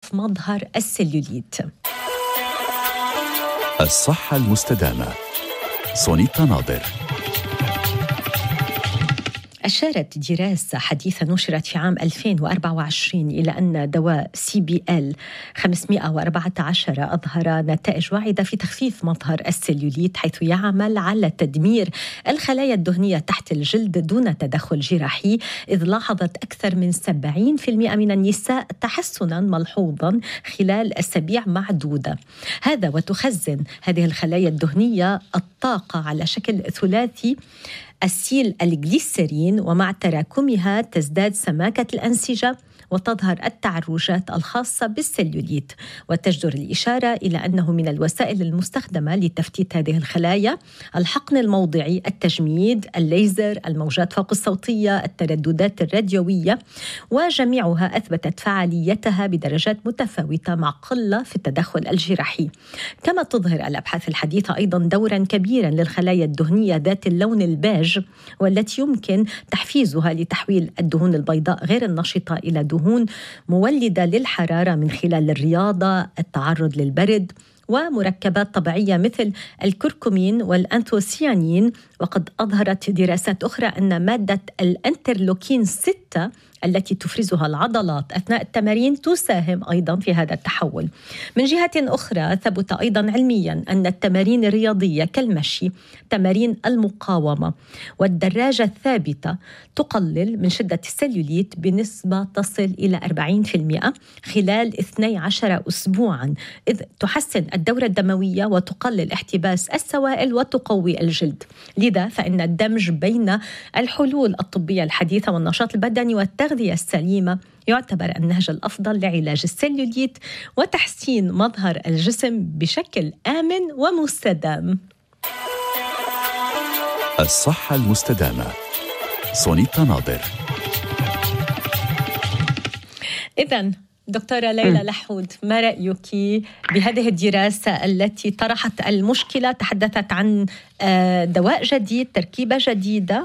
تخفيف مظهر السليوليت. الصحة المستدامة. سونيتا ناظر. أشارت دراسة حديثة نشرت في عام 2024 إلى أن دواء CBL 514 أظهر نتائج واعدة في تخفيف مظهر السليوليت، حيث يعمل على تدمير الخلايا الدهنية تحت الجلد دون تدخل جراحي، إذ لاحظت أكثر من 70% من النساء تحسناً ملحوظاً خلال أسابيع معدودة. هذا وتخزن هذه الخلايا الدهنية الطاقة على شكل ثلاثي السيل الجليسرين، ومع تراكمها تزداد سماكة الأنسجة وتظهر التعرجات الخاصة بالسليوليت. وتجدر الإشارة إلى أنه من الوسائل المستخدمة لتفتيت هذه الخلايا الحقن الموضعي، التجميد، الليزر، الموجات فوق الصوتية، الترددات الراديوية، وجميعها أثبتت فعاليتها بدرجات متفاوتة مع قلة في التدخل الجراحي. كما تظهر الأبحاث الحديثة أيضا دورا كبيرا للخلايا الدهنية ذات اللون الباج، والتي يمكن تحفيزها لتحويل الدهون البيضاء غير النشطة إلى دهون مولدة للحرارة من خلال الرياضة، التعرض للبرد، ومركبات طبيعية مثل الكركمين والأنثوسيانين. وقد أظهرت دراسات أخرى أن مادة الانترلوكين 6 التي تفرزها العضلات أثناء التمارين تساهم أيضا في هذا التحول. من جهة أخرى ثبت أيضا علميا أن التمارين الرياضية كالمشي، تمارين المقاومة والدراجة الثابتة تقلل من شدة السليوليت بنسبة تصل إلى 40% خلال 12 أسبوعا، إذ تحسن الدورة الدموية وتقلل احتباس السوائل وتقوي الجلد. لذا فإن الدمج بين الحلول الطبية الحديثة والنشاط البدني والتغذية السليمة يعتبر النهج الأفضل لعلاج السليوليت وتحسين مظهر الجسم بشكل آمن ومستدام. الصحة المستدامة. سونيتا ناظر. إذن دكتورة ليلى لحود، ما رأيك بهذه الدراسة التي طرحت المشكلة، تحدثت عن دواء جديد، تركيبة جديدة،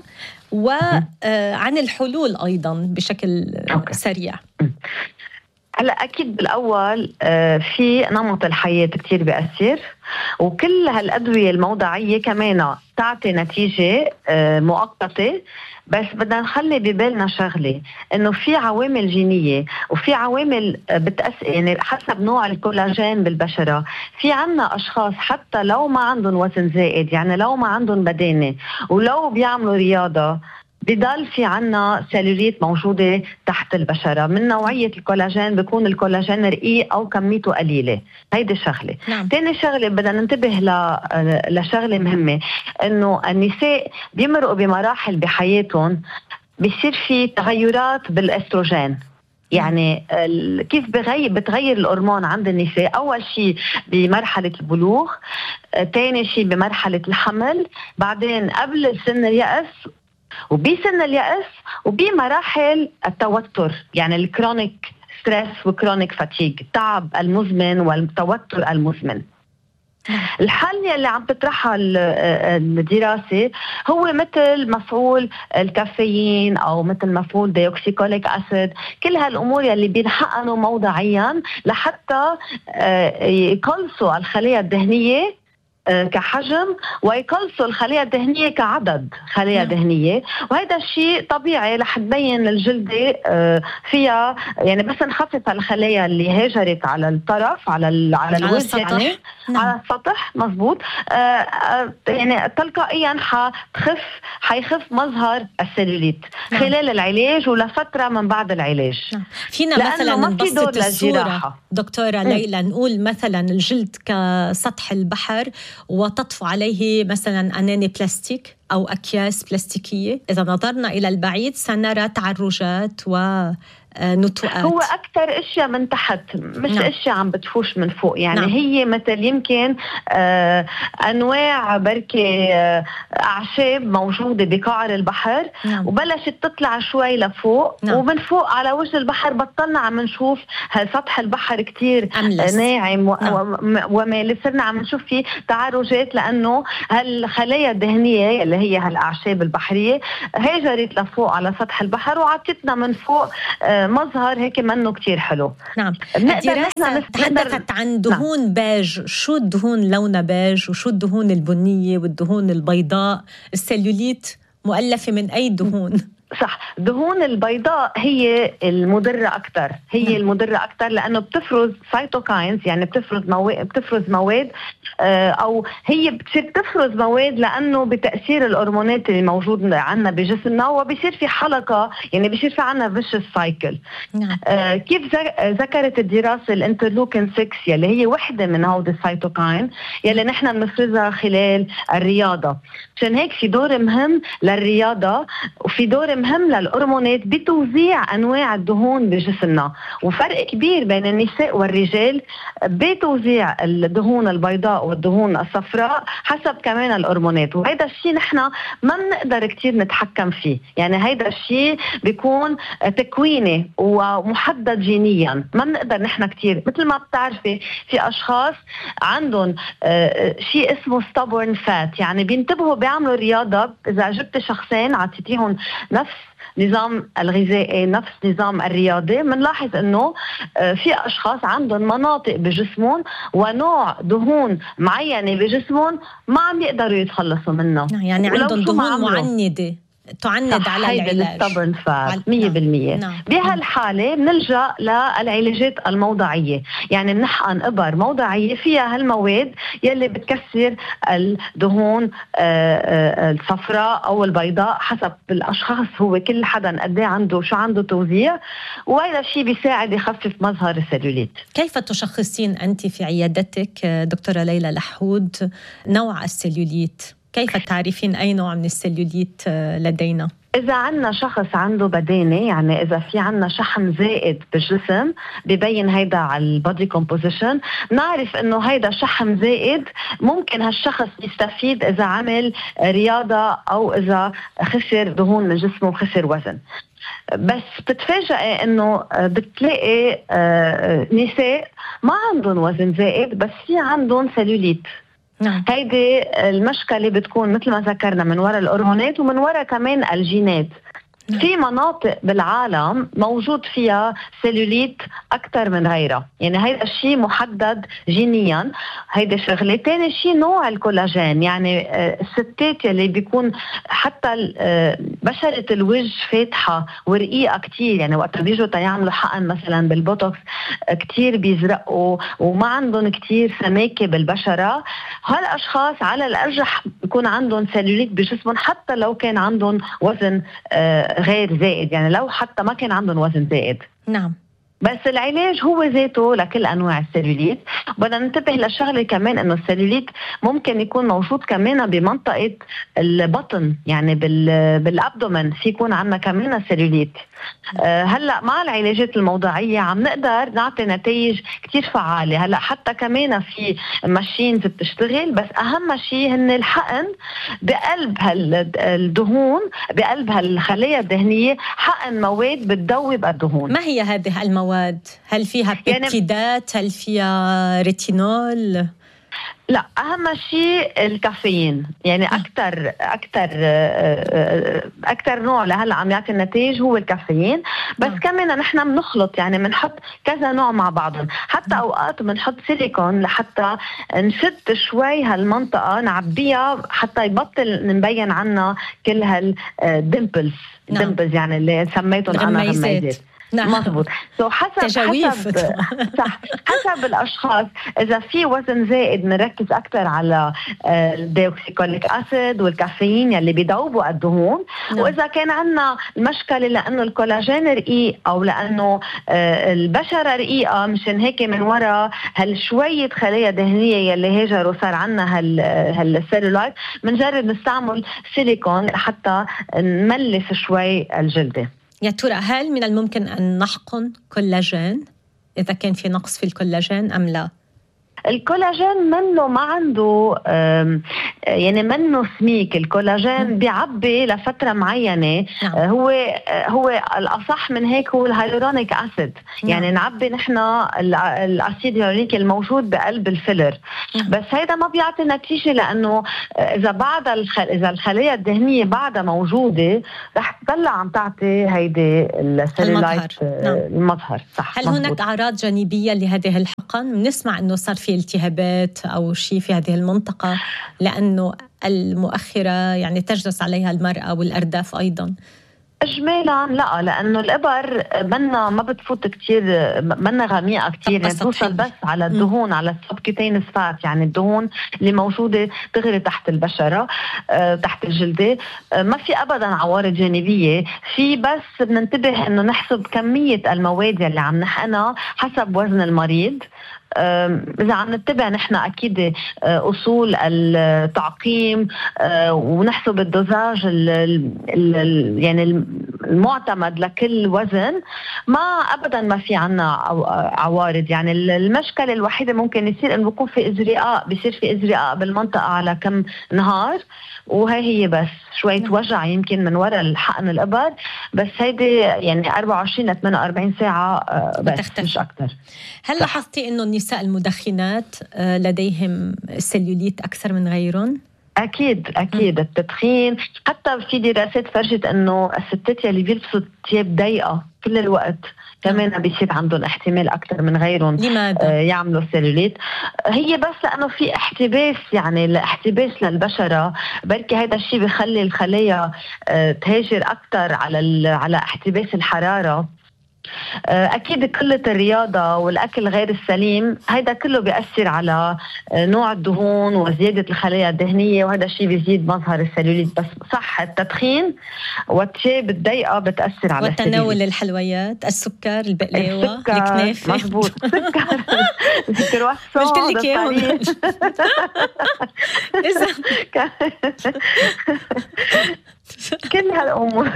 وعن الحلول أيضا بشكل سريع؟ هلا أكيد بالأول في نمط الحياة كتير بيأثر، وكل هالأدوية الموضعية كمان تعطي نتيجة مؤقتة، بس بدنا نخلي ببالنا شغلة، إنه في عوامل جينية وفي عوامل بتأثر، يعني حسب نوع الكولاجين بالبشرة. في عنا أشخاص حتى لو ما عندهم وزن زائد، يعني لو ما عندهم بدانة ولو بيعملوا رياضة، بضل في عنا سيلوليت موجودة تحت البشرة. من نوعية الكولاجين بيكون الكولاجين رقيق أو كميته قليلة. هيدي شغلة. تاني شغلة بدنا ننتبه لشغلة مهمة، إنه النساء بيمرقوا بمراحل بحياتهم بيصير في تغيرات بالاستروجين. يعني كيف بتغير الهرمون عند النساء؟ أول شيء بمرحلة البلوغ، تاني شيء بمرحلة الحمل، بعدين قبل سن اليأس، وبسن اليأس، وبمراحل التوتر، يعني الكرونيك ستريس وكرونيك فاتيج، التعب المزمن والتوتر المزمن. الحل اللي عم تطرحها الدراسة هو مثل مفعول الكافيين أو مثل مفعول ديوكسيكوليك أسيد، كل هالأمور اللي بينحقنوا موضعيا لحتى يقلصوا الخلايا الدهنية كحجم ويقلصوا الخلايا الدهنية كعدد خلايا دهنية. وهذا الشيء طبيعي رح تبين الجلدة فيها، يعني بس نخفف الخلايا اللي هاجرت على الطرف على الوجه، يعني على السطح، مزبوط، يعني تلقائيا حيخف مظهر السليوليت خلال العلاج ولفترة من بعد العلاج. فينا مثلا نبسط الصورة دكتورة ليلى، نقول مثلا الجلد كسطح البحر وتطفو عليه مثلا أناني بلاستيك أو أكياس بلاستيكية. إذا نظرنا إلى البعيد سنرى تعرجات ونتوءات. هو أكثر أشياء من تحت، مش أشياء عم بتفوش من فوق، يعني هي مثل يمكن أنواع بركة أعشاب موجودة بقعر البحر، وبلشت تطلع شوي لفوق، ومن فوق على وجه البحر بطلنا عم نشوف سطح البحر كتير ناعم ومالي، صرنا عم نشوف فيه تعرجات، لأنه هالخلايا الدهنية اللي هي هالأعشاب البحرية هاجرت لفوق على سطح البحر وعطتنا من فوق مظهر هيك منه كتير حلو. نعم. الدراسة تحدثت عن دهون باج. شو الدهون لونها باج وشو الدهون البنية والدهون البيضاء؟ السلوليت مؤلفة من أي دهون؟ صح، الدهون البيضاء هي المضرة أكتر، هي المضرة أكتر لأنه بتفرز سايتوكاينز، يعني بتفرز مواد أو هي بتفرز مواد لأنه بتأثير الهرمونات اللي موجود عنا بجسمنا، وبيصير في حلقة، يعني بيصير في عنا فيشس سايكل. كيف ذكرت الدراسة الانترلوكين 6 يلي هي وحدة من هود السايتوكاين يلي نحن بنفرزها خلال الرياضة، عشان هيك في دور مهم للرياضة وفي دور مهم للهرمونات بتوزيع أنواع الدهون بجسمنا، وفرق كبير بين النساء والرجال بتوزيع الدهون البيضاء والدهون الصفراء حسب كمان الهرمونات. وهذا الشيء نحن ما بنقدر كتير نتحكم فيه، يعني هذا الشيء بيكون تكويني ومحدد جينيا، ما بنقدر نحن كتير. مثل ما بتعرفي في أشخاص عندهم شيء اسمه stubborn fat، يعني بينتبهوا بيعملوا رياضة، إذا جبت شخصين عطيتيهم نفس نظام الغذائي نفس نظام الرياضي، منلاحظ انه في اشخاص عندهم مناطق بجسمهم ونوع دهون معينة بجسمهم ما عم يقدروا يتخلصوا منه، يعني عندهم دهون معندة تعند على العلاج 100%. بهالحالة بنلجأ للعلاجات الموضعية، يعني بنحقن إبر موضعية فيها هالمواد يلي بتكسر الدهون الصفراء أو البيضاء حسب الأشخاص، هو كل حدا قد ايه عنده شو عنده توزيع، وهذا الشيء بيساعد يخفف مظهر السلوليت. كيف تشخصين أنت في عيادتك دكتورة ليلى لحود نوع السلوليت؟ كيف تعرفين أي نوع من السلوليت لدينا؟ إذا عنا شخص عنده بدانة، يعني إذا في عنا شحم زائد بالجسم ببين هيدا على البودي كومبوزيشن، نعرف إنه هيدا شحم زائد، ممكن هالشخص يستفيد إذا عمل رياضة أو إذا خسر دهون من جسمه وخسر وزن. بس بتتفاجئي إنه بتلاقي نساء ما عندهم وزن زائد بس في عندهم سلوليت. هيدي المشكلة بتكون مثل ما ذكرنا من وراء الهرمونات ومن وراء كمان الجينات. في مناطق بالعالم موجود فيها سيلوليت أكثر من غيرها، يعني هيدا الشيء محدد جينيا. هيدا شغلة. تاني شيء نوع الكولاجين، يعني الستات اللي بيكون حتى بشرة الوجه فاتحة ورقيقة كتير، يعني وقت بيجوا تيعملوا حقن مثلا بالبوتوكس كتير بيزرقوا وما عندهم كتير سماكة بالبشرة، هالأشخاص على الأرجح بيكون عندهم سيلوليت بجسمهم حتى لو كان عندهم وزن غير زائد، يعني لو حتى ما كان عندهم وزن زائد. نعم. بس العلاج هو ذاته لكل أنواع السلوليت. بدنا ننتبه للشغلة كمان إنه السلوليت ممكن يكون موجود كمان بمنطقة البطن، يعني بالأبدومن في يكون عنا كمان سلوليت. هلأ مع العلاجات الموضعية عم نقدر نعطي نتائج كتير فعالة. هلأ حتى كمان في ماشينز بتشتغل، بس أهم شيء هن الحقن بقلب الدهون، بقلب هالخلايا الدهنية، حقن مواد بتذوب الدهون. ما هي هذه المواد؟ هل فيها بيبتيدات؟ هل فيها ريتينول؟ لا، أهم شيء الكافيين، يعني أكتر نوع لهلا عم يعطي النتائج هو الكافيين. بس كمان نحن بنخلط، يعني بنحط كذا نوع مع بعضهم، حتى أوقات بنحط سيليكون لحتى نشد شوي هالمنطقة، نعبيها حتى يبطل نبين عنا كل هالديمبلز. ديمبلز يعني اللي سميتهم أنا غميزات. مضبوط. حسب الأشخاص. إذا في وزن زائد نركز أكتر على الديوكسيكوليك أسيد والكافيين يلي بيذوبوا الدهون. وإذا كان عنا المشكلة لأنه الكولاجين رقيق أو لأنه البشرة رقيقة، مشان هيك من وراء هالشوية خلايا دهنية يلي هاجروا صار عنا هالسيلولايت، منجرب نستعمل سيليكون حتى نملس شوي الجلدة. يا ترى هل من الممكن أن نحقن كولاجين إذا كان في نقص في الكولاجين أم لا؟ الكولاجين منه ما عنده يعني منه سميك. الكولاجين بيعبي لفترة معينة. هو الأصح من هيك هو الهيالورونيك أسيد. يعني نعبي نحن الأسيد الهيالورونيك الموجود بقلب الفيلر. بس هيدا ما بيعطي نتيجة، لأنه إذا الخلايا الدهنية بعدها موجودة رح تطلع عم تعطي هيدي السيلولايت المظهر. صح. هل هناك أعراض جانبية لهذه الحقن؟ بنسمع أنه صار في التهابات أو شيء في هذه المنطقة، لأنه المؤخرة يعني تجلس عليها المرأة والأرداف أيضا. إجمالا لا، لأنه الإبر ما بتفوت كتير، منا غامقة كتير، يعني توصل بس على الدهون، على السبكتين فات، يعني الدهون اللي موجودة تغري تحت البشرة، تحت الجلدة. ما في أبدا عوارض جانبية، في بس بننتبه إنه نحسب كمية المواد اللي عم نحقنها حسب وزن المريض. إذا عم نتبع نحن أكيد أصول التعقيم ونحسب الدوزاج يعني المعتمد لكل وزن، ما أبدا ما في عنا عوارض. يعني المشكلة الوحيدة ممكن يصير إنه بيكون في إزرقاء، بيصير في إزرقاء بالمنطقة على كم نهار، وهي بس شوية وجع يمكن من وراء الحقن الإبر، بس هيدي يعني 24 ل 48 ساعة بس، مش أكتر. هل لاحظتي إنه النساء المدخنات لديهم سيلوليت أكثر من غيرهم؟ أكيد التدخين، حتى في دراسات فرجت إنه الستات اللي بيلبسوا ثياب ضيقة كل الوقت كمان بيصير عندهم احتمال أكتر من غيرهم. لماذا؟ يعملوا سيلوليت. هي بس لأنه في احتباس، يعني الاحتباس للبشرة، بركي هذا الشيء بيخلي الخلايا تهاجر أكتر على احتباس الحرارة. أكيد قلة الرياضة والأكل غير السليم، هيدا كله بيأثر على نوع الدهون وزيادة الخلايا الدهنية، وهذا الشيء بيزيد مظهر السيلوليت. بس صح، التدخين والثياب الضيقة بتأثر على وتناول الحلويات، السكر، البقلاوة، الكنافة. مزبوط. الكرواسون. قلت لك اياهم. إذا كل هالأمور.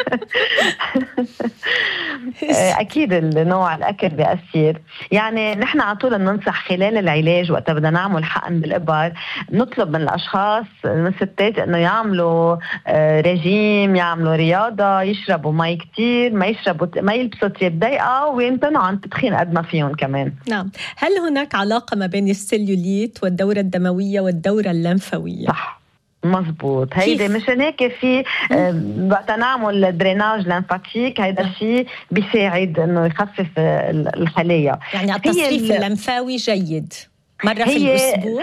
أكيد النوع الأكل بيأثر. يعني نحن على طول ننصح خلال العلاج وقت بدنا نعمل حقن بالإبر، نطلب من الأشخاص من الستات إنه يعملوا رجيم، يعملوا رياضة، يشربوا مي كتير، ما يلبسوا ثياب ضيقة، ويمتنعوا عن التدخين قد ما فيهم كمان. نعم. هل هناك علاقة ما بين السيلوليت والدورة الدموية والدورة اللمفاوية؟ صح، مزبوط. هيدا مشان هيك في وقت نعمل دريناج لمفاتيك، هيدا الشيء بيساعد انه يخفف الخلايا. يعني التصريف اللمفاوي جيد مرة في الأسبوع.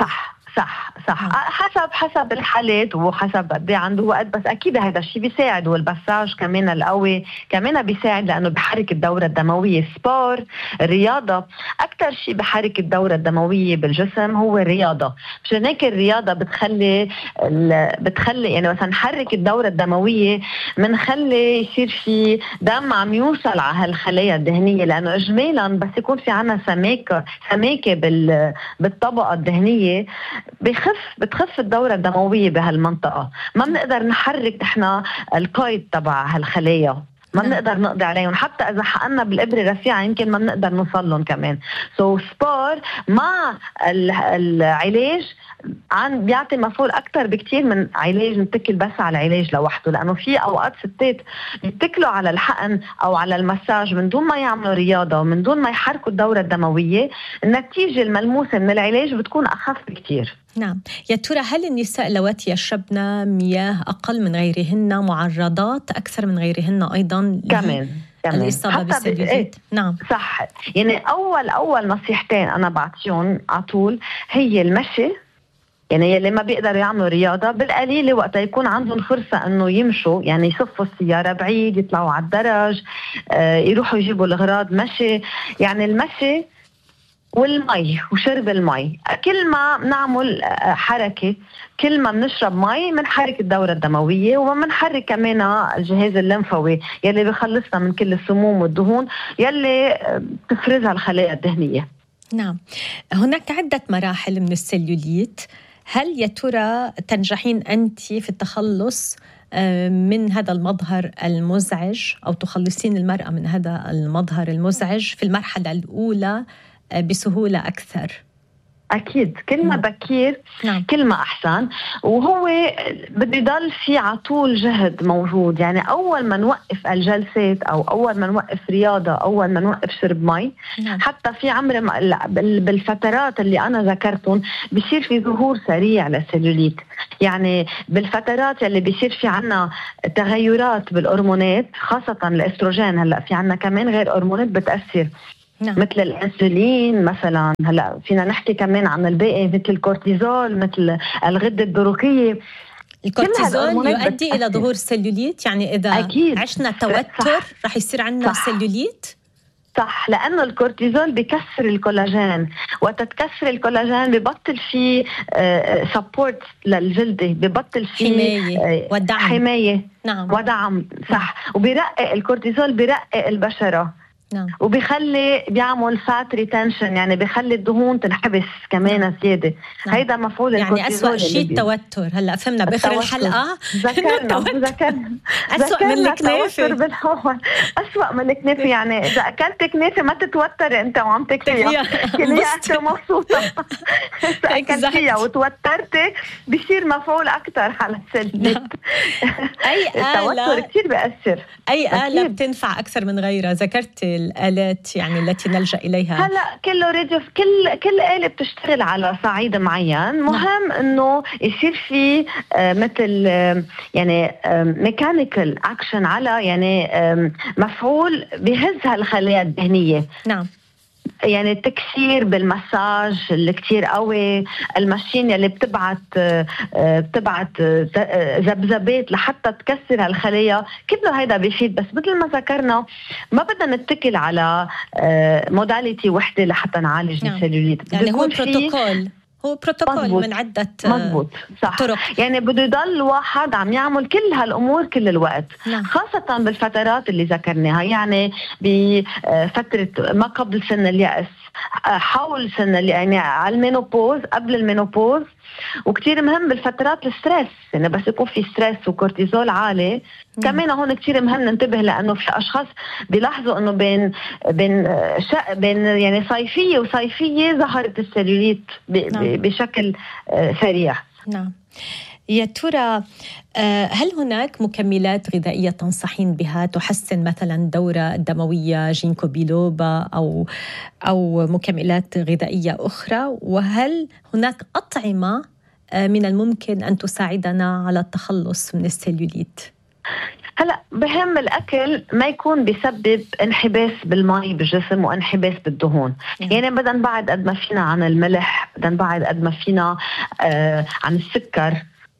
صح. حسب الحالات وحسب قد ايه عنده وقت، بس اكيد هذا الشيء بيساعد. والبساج كمان القوي كمان بيساعد، لانه بحرك الدوره الدمويه. سبور، الرياضه، اكثر شيء بحرك الدوره الدمويه بالجسم هو الرياضه. مشان هيك الرياضه بتخلي يعني مثلا نحرك الدوره الدمويه، بنخلي يصير في دم عم يوصل على هالخلايا الدهنيه، لانه اجمالا بس يكون في عنا سماكه بالطبقه الدهنيه بتخف الدورة الدموية بهالمنطقة. ما بنقدر نحرك نحن القيد تبع هالخلايا، ما بنقدر نقضي عليهم. حتى إذا حقنا بالإبرة رفيعة يمكن ما بنقدر نوصل لهم كمان. سبور مع العلاج بيعطي مفعول أكتر بكتير من علاج نتكل بس على العلاج لوحده، لأنه في أوقات ستات يتكلوا على الحقن أو على المساج من دون ما يعملوا رياضة ومن دون ما يحركوا الدورة الدموية. النتيجة الملموسة من العلاج بتكون أخف بكتير. نعم. يا ترى هل النساء اللواتي يشربن مياه أقل من غيرهن معرضات أكثر من غيرهن أيضا كمان الإصابة بالسيلوليت؟ نعم صح. يعني أول نصيحتين أنا بعطيهم على طول هي المشي. يعني يلي ما بيقدروا يعملوا رياضة بالقليل وقت يكون عندهم فرصة انه يمشوا، يعني يصفوا السيارة بعيد، يطلعوا على الدرج، يروحوا يجيبوا الأغراض مشي. يعني المشي والمي وشرب المي، كل ما نعمل حركة، كل ما بنشرب مي منحرك الدورة الدموية ومنحرك كمان الجهاز اللمفاوي يلي بيخلصنا من كل السموم والدهون يلي تفرزها الخلايا الدهنية. نعم. هناك عدة مراحل من السيلوليت. هل يا ترى تنجحين أنت في التخلص من هذا المظهر المزعج أو تخلصين المرأة من هذا المظهر المزعج في المرحلة الأولى بسهولة أكثر؟ أكيد كل ما بكير كل ما أحسن. وهو بده يضل في عطول جهد موجود، يعني أول ما نوقف الجلسات أو أول ما نوقف رياضة، أول ما نوقف شرب مي، حتى في عمر بالفترات اللي أنا ذكرتهم بيصير في ظهور سريع للسيلوليت. يعني بالفترات اللي بيصير في عنا تغيرات بالهرمونات، خاصة الاستروجين، هلأ في عنا كمان غير هرمونات بتأثر، مثل الانسولين مثلا. هلا فينا نحكي كمان عن الباقي مثل الكورتيزول، مثل الغدة الدرقية. الكورتيزول يؤدي إلى ظهور سيلوليت، يعني إذا أكيد عشنا توتر رح يصير عنا سيلوليت. صح، لأنه الكورتيزول بيكسر الكولاجين، وتتكسر الكولاجين ببطل فيه سبورت للجلدة، ببطل فيه حماية ودعم. صح. وبيرقق الكورتيزول، بيرقق البشرة. وبيخلي بيعمل فات ريتنشن، يعني بيخلي الدهون تنحبس كمان زيادة. هيدا مفعول الكورتيزول. يعني أسوأ شيء التوتر. هلا فهمنا بآخر الحلقة ذكرنا أسوأ من الكنافة. أسوأ من الكنافة. يعني إذا أكلت كنافة ما تتوتري أنت وعم تاكليها، كلياتها مبسوطة. إذا أكلتيها وتوترتي بيصير مفعول أكتر على السلبيات. أي التوتر كتير بيأثر. أي آلة بتنفع أكثر من غيرها؟ ذكرت الآلات يعني التي نلجأ إليها. هلا كله راديو، كل آلة بتشتغل على صعيد معين. مهم إنه يصير في مثل يعني ميكانيكال أكشن، على يعني مفعول بهز هالخلايا الدهنية. يعني التكسير بالمساج اللي كتير قوي، الماشين اللي بتبعت ذبذبات لحتى تكسر هالخلايا، كله هيدا بيفيد. بس مثل ما ذكرنا ما بدنا نتكل على موداليتي وحدة لحتى نعالج السيلوليت. يعني هو بروتوكول من عدة مزبوط. صح. طرق. يعني بده يضل واحد عم يعمل كل هالأمور كل الوقت. خاصة بالفترات اللي ذكرناها، يعني بفترة ما قبل سن اليأس، حول سن يعني على المينوبوز، قبل المينوبوز. وكتير مهم بالفترات الستريس، يعني بس يكون في ستريس وكورتيزول عالي كمان هون كتير مهم ننتبه، لأنه في أشخاص بيلاحظوا أنه بين يعني صيفية وصيفية ظهرت السيلوليت بشكل سريع. يا ترى هل هناك مكملات غذائية تنصحين بها تحسن مثلا الدورة الدموية، جينكو بيلوبا أو مكملات غذائية أخرى؟ وهل هناك أطعمة من الممكن أن تساعدنا على التخلص من السيلوليت؟ هلا بهم الأكل ما يكون بيسبب انحباس بالماء بالجسم وانحباس بالدهون. يعني بدنا نبعد قد ما فينا عن الملح، بدنا نبعد قد ما فينا عن السكر،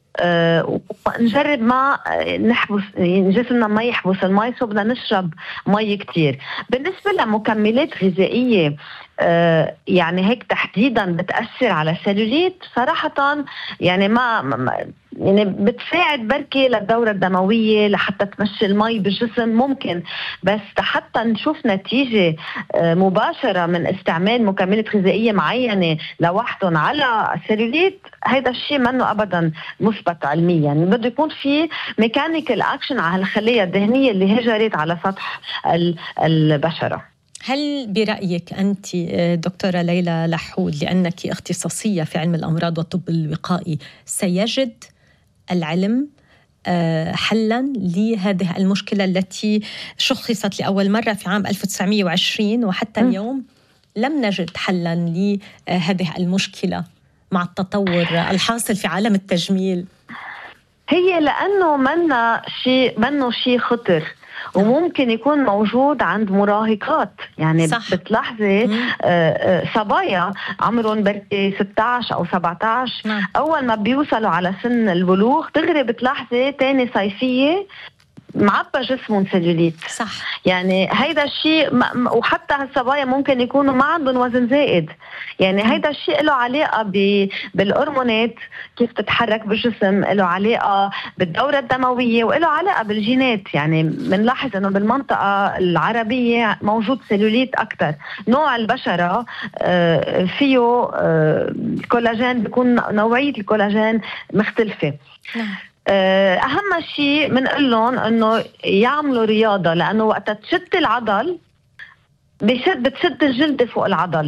ونجرب ما نحبس جسمنا ما يحبس المي، سو بدنا نشرب مي كتير. بالنسبة لمكملات غذائية يعني هيك تحديدا بتأثر على السيلوليت، صراحة يعني ما يعني بتساعد بركي للدورة الدموية لحتى تمشي المي بالجسم ممكن، بس حتى نشوف نتيجة مباشرة من استعمال مكملات غذائية معينة لوحدهم على السيلوليت، هيدا الشيء منه أبدا مثبت علميا. يعني بده يكون في ميكانيكال أكشن على الخلايا الدهنية اللي هجرت على سطح البشرة. هل برأيك أنت دكتورة ليلى لحود، لأنك اختصاصية في علم الأمراض والطب الوقائي، سيجد العلم حلاً لهذه المشكلة التي شخصت لأول مرة في عام 1920 وحتى اليوم لم نجد حلاً لهذه المشكلة مع التطور الحاصل في عالم التجميل؟ هي لأنه منه شيء خطر وممكن يكون موجود عند مراهقات. يعني بتلاحظي صبايا عمرهم بركي 16 أو 17 أول ما بيوصلوا على سن البلوغ دغري بتلاحظي تاني صيفية معبى جسمهم سيلوليت. صح. يعني هيدا الشيء وحتى هالصبايا ممكن يكونوا ما عندهم وزن زائد. يعني هيدا الشيء له علاقة بالهرمونات كيف تتحرك بالجسم، له علاقة بالدورة الدموية، وله علاقة بالجينات. يعني بنلاحظ انه بالمنطقة العربية موجود سيلوليت اكثر. نوع البشرة فيه الكولاجين بيكون نوعية الكولاجين مختلفة. أهم شيء بنقول لهم إنه يعملوا رياضة، لأنه وقت تشد العضل بتشد الجلد فوق العضل،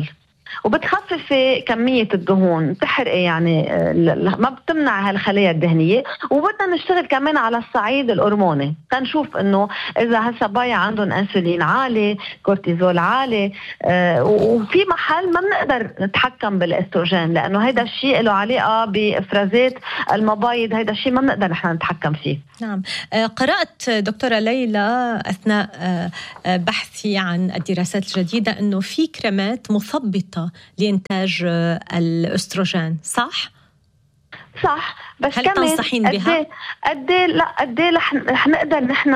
وبتخففي كمية الدهون، بتحرقي يعني ما بتمنع هالخلايا الدهنية. وبدنا نشتغل كمان على الصعيد الهرموني، تنشوف انه اذا هالصبايا عندهم انسولين عالي، كورتيزول عالي، وفي محل ما بنقدر نتحكم بالاستروجين لانه هيدا الشيء له علاقة بافرازات المبايض، هيدا الشيء ما بنقدر نحن نتحكم فيه. نعم. قرأت دكتورة ليلى أثناء بحثي عن الدراسات الجديدة أنه في كريمات مثبطة لإنتاج الأستروجين، صح؟ صح، بس هل كمان تنصحين بها؟ قد ايه رح نقدر نحن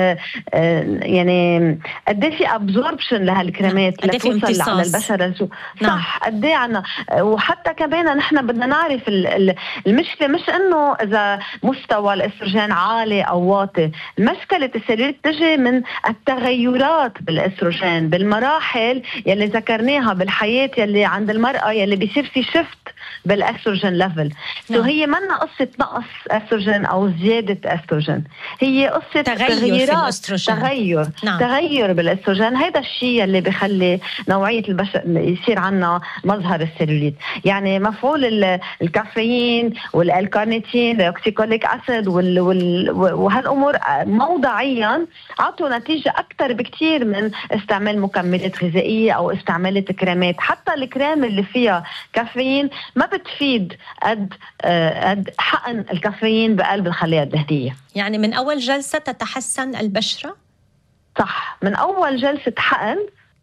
يعني قد ايه في ابزوربشن لهالكريمات لتوصل على البشره. صح، قد ايه عنا. وحتى كمان نحن بدنا نعرف المشكله مش انه اذا مستوى الاستروجين عالي او واطي، مشكله السلوليت تجي من التغيرات بالاستروجين بالمراحل يلي ذكرناها بالحياه، يلي عند المراه يلي بيصير في شفت بالاستروجين ليفل. هي منا قصة نقص استروجين أو زيادة استروجين، هي قصة تغير بالاستروجين. هذا الشيء اللي بيخلي نوعية البشر يصير عنا مظهر السيلوليت. يعني مفعول الكافيين والكارنيتين الأوكسيكوليك أسيد وهالأمور موضعيا عطوا نتيجة أكتر بكتير من استعمال مكملات غذائية أو استعمال كريمات. حتى الكريم اللي فيها كافيين ما بتفيد قد حقن الكافيين بقلب الخلايا الدهنية. يعني من أول جلسة تتحسن البشرة؟ صح، من أول جلسة حقن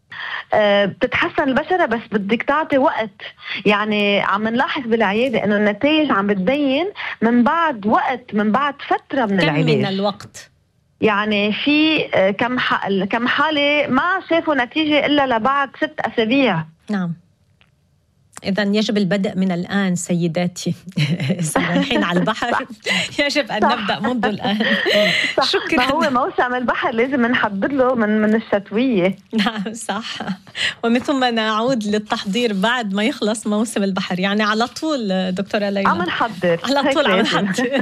بتتحسن البشرة، بس بدك تعطي وقت. يعني عم نلاحظ بالعيادة إنه النتائج عم بتبين من بعد وقت، من بعد فترة من العلاج. كم من الوقت؟ يعني في كم حالة ما شافوا نتيجة إلا لبعد 6 أسابيع. نعم. إذن يجب البدء من الآن سيداتي. رايحين على البحر يجب أن نبدأ منذ الآن. شكرا. ما هو موسم البحر لازم نحضر له من الشتوية. نعم صح. ومن ثم نعود للتحضير بعد ما يخلص موسم البحر. يعني على طول دكتورة ليلى عم نحضر، على طول عم نحضر.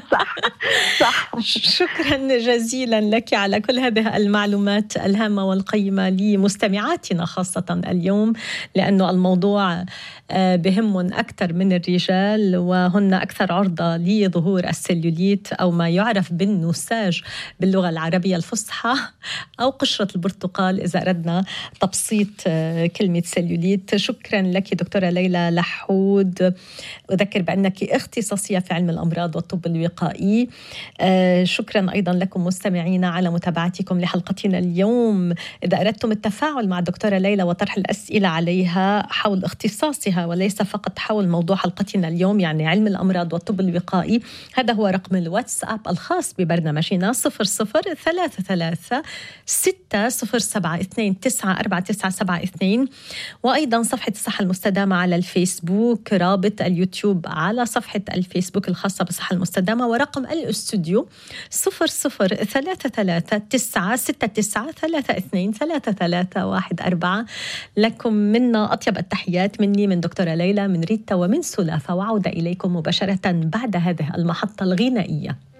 صح. شكرا جزيلا لك على كل هذه المعلومات الهامة والقيمة لمستمعاتنا خاصة اليوم، لأنه الموضوع بهم أكثر من الرجال، وهن أكثر عرضة لظهور السليوليت أو ما يعرف بالنساج باللغة العربية الفصحى، أو قشرة البرتقال إذا أردنا تبسيط كلمة سليوليت. شكرا لك دكتورة ليلى لحود، أذكر بأنك اختصاصية في علم الأمراض والطب الوقائي. شكرا أيضا لكم مستمعينا على متابعتكم لحلقتنا اليوم. إذا أردتم التفاعل مع دكتورة ليلى وطرح الأسئلة عليها حول اختصاصها وليس فقط حول موضوع حلقتنا اليوم، يعني علم الأمراض والطب الوقائي، هذا هو رقم الواتساب الخاص ببرنامجنا 0033 607 294972، وأيضا صفحة الصحة المستدامة على الفيسبوك، رابط اليوتيوب على صفحة الفيسبوك الخاصة بالصحة المستدامة، ورقم الاستوديو 0033 969 لكم منا أطيب التحيات مني، من دكتورة ليلى، من ريتا، ومن سلافة، وعودة إليكم مباشرة بعد هذه المحطة الغنائية.